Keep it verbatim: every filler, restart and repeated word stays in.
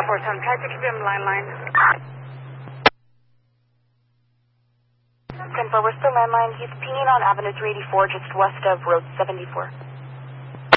four seven. Try to keep him line line. ten four, we're still landline. He's pinging on Avenue three eighty-four, just west of Road seventy-four.